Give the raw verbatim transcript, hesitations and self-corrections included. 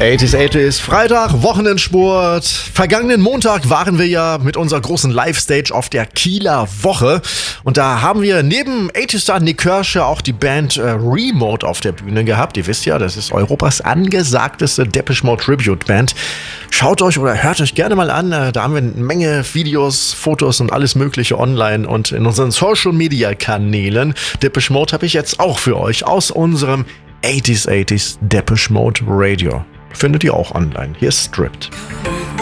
achtziger achtziger, Freitag, Wochenendsport. Vergangenen Montag waren wir ja mit unserer großen Live-Stage auf der Kieler Woche. Und da haben wir neben achtziger Nick Kershaw auch die Band äh, Remote auf der Bühne gehabt. Ihr wisst ja, das ist Europas angesagteste Depeche Mode Tribute Band. Schaut euch oder hört euch gerne mal an. Da haben wir eine Menge Videos, Fotos und alles Mögliche online und in unseren Social-Media-Kanälen. Depeche Mode habe ich jetzt auch für euch aus unserem achtziger achtziger Depeche Mode Radio. Findet ihr auch online. Hier ist Stripped.